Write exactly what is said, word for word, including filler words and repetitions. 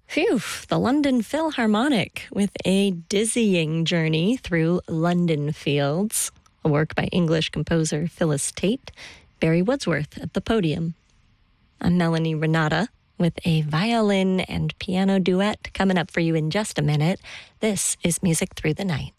Phew, the London Philharmonic with a dizzying journey through London fields, a work by English composer Phyllis Tate, Barry Wordsworth at the podium. I'm Melanie Renata with a violin and piano duet coming up for you in just a minute. This is Music Through the Night.